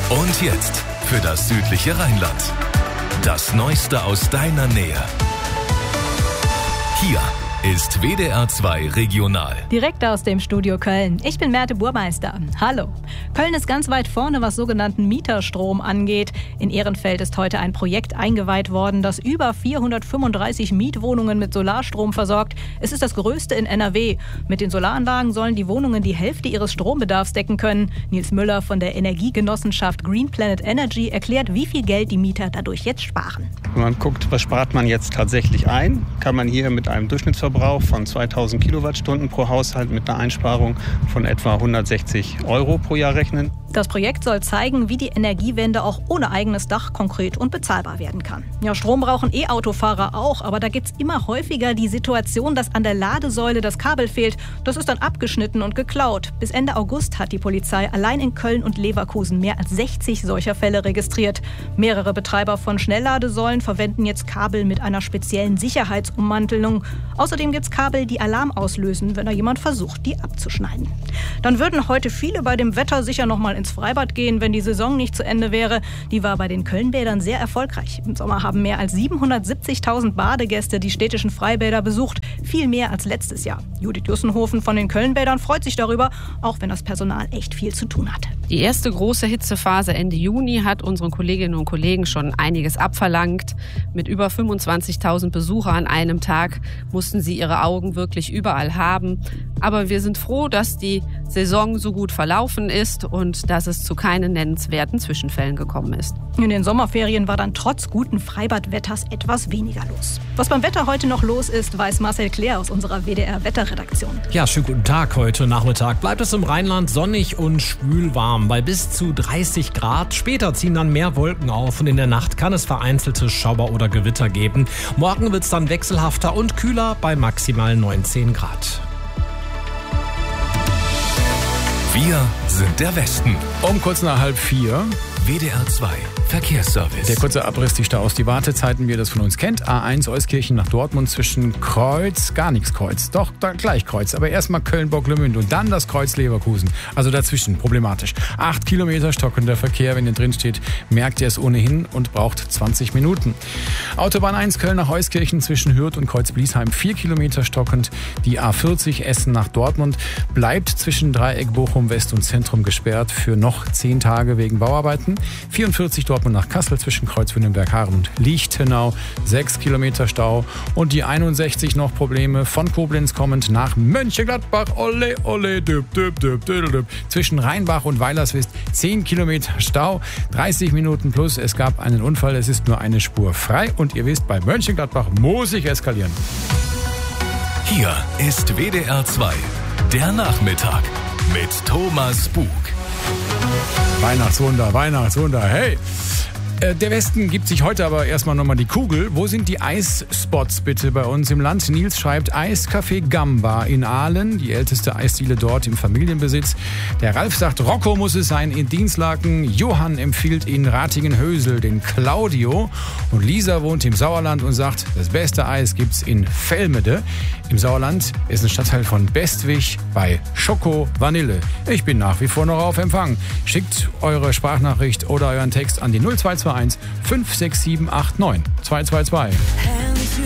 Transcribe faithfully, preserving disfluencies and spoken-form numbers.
Und jetzt für das südliche Rheinland. Das Neueste aus deiner Nähe. Hier ist W D R zwei Regional. Direkt aus dem Studio Köln. Ich bin Merte Burmeister. Hallo. Köln ist ganz weit vorne, was sogenannten Mieterstrom angeht. In Ehrenfeld ist heute ein Projekt eingeweiht worden, das über vierhundertfünfunddreißig Mietwohnungen mit Solarstrom versorgt. Es ist das größte in N R W. Mit den Solaranlagen sollen die Wohnungen die Hälfte ihres Strombedarfs decken können. Nils Müller von der Energiegenossenschaft Green Planet Energy erklärt, wie viel Geld die Mieter dadurch jetzt sparen. Wenn man guckt, was spart man jetzt tatsächlich ein, kann man hier mit einem Durchschnittsverbrauch von zweitausend Kilowattstunden pro Haushalt mit einer Einsparung von etwa hundertsechzig Euro pro Jahr rechnen. Das Projekt soll zeigen, wie die Energiewende auch ohne eigenes Dach konkret und bezahlbar werden kann. Ja, Strom brauchen E-Autofahrer auch, aber da gibt's immer häufiger die Situation, dass an der Ladesäule das Kabel fehlt. Das ist dann abgeschnitten und geklaut. Bis Ende August hat die Polizei allein in Köln und Leverkusen mehr als sechzig solcher Fälle registriert. Mehrere Betreiber von Schnellladesäulen verwenden jetzt Kabel mit einer speziellen Sicherheitsummantelung. Außerdem gibt's Kabel, die Alarm auslösen, wenn da jemand versucht, die abzuschneiden. Dann würden heute viele bei dem Wetter sicher noch mal ins Freibad gehen, wenn die Saison nicht zu Ende wäre. Die war bei den Kölnbädern sehr erfolgreich. Im Sommer haben mehr als siebenhundertsiebzigtausend Badegäste die städtischen Freibäder besucht. Viel mehr als letztes Jahr. Judith Jussenhofen von den Kölnbädern freut sich darüber, auch wenn das Personal echt viel zu tun hatte. Die erste große Hitzephase Ende Juni hat unseren Kolleginnen und Kollegen schon einiges abverlangt. Mit über fünfundzwanzigtausend Besucher an einem Tag mussten sie ihre Augen wirklich überall haben. Aber wir sind froh, dass die Saison so gut verlaufen ist und dass es zu keinen nennenswerten Zwischenfällen gekommen ist. In den Sommerferien war dann trotz guten Freibadwetters etwas weniger los. Was beim Wetter heute noch los ist, weiß Marcel Claire aus unserer W D R-Wetterredaktion. Ja, schönen guten Tag. Heute Nachmittag bleibt es im Rheinland sonnig und schwül warm bei bis zu dreißig Grad. Später ziehen dann mehr Wolken auf und in der Nacht kann es vereinzelte Schauer oder Gewitter geben. Morgen wird es dann wechselhafter und kühler bei maximal neunzehn Grad. Wir sind der Westen. Um kurz nach halb vier. W D R zwei Verkehrsservice. Der kurze Abriss, die Staus, die Wartezeiten, wie ihr das von uns kennt. A eins Euskirchen nach Dortmund zwischen Kreuz, gar nichts Kreuz, doch da gleich Kreuz, aber erstmal Köln-Bocklemünd und dann das Kreuz Leverkusen. Also dazwischen, problematisch. Acht Kilometer stockender Verkehr, wenn ihr drin steht, merkt ihr es ohnehin und braucht zwanzig Minuten. Autobahn eins Köln nach Euskirchen zwischen Hürth und Kreuz-Bliesheim, vier Kilometer stockend. Die A vierzig Essen nach Dortmund bleibt zwischen Dreieck Bochum West und Zentrum gesperrt für noch zehn Tage wegen Bauarbeiten. vierundvierzig Dortmund nach Kassel zwischen Kreuz-Wünnenberg-Haaren und Lichtenau, sechs Kilometer Stau. Und die einundsechzig noch Probleme von Koblenz kommend nach Mönchengladbach, ole, ole, düb, düb, düb, düb, düb. Zwischen Rheinbach und Weilerswist, zehn Kilometer Stau, dreißig Minuten plus. Es gab einen Unfall, es ist nur eine Spur frei und ihr wisst, bei Mönchengladbach muss ich eskalieren. Hier ist W D R zwei, der Nachmittag mit Thomas Bug. Weihnachtswunder, Weihnachtswunder, hey! Der Westen gibt sich heute aber erstmal nochmal die Kugel. Wo sind die Eisspots bitte bei uns im Land? Nils schreibt Eiscafé Gamba in Aalen, die älteste Eisdiele dort im Familienbesitz. Der Ralf sagt, Rocco muss es sein in Dienstlaken. Johann empfiehlt in Ratingen-Hösel den Claudio. Und Lisa wohnt im Sauerland und sagt, das beste Eis gibt's in Velmede. Im Sauerland ist ein Stadtteil von Bestwig bei Schoko Vanille. Ich bin nach wie vor noch auf Empfang. Schickt eure Sprachnachricht oder euren Text an die null zwei zwei eins fünf sechs sieben acht neun zwei zwei zwei.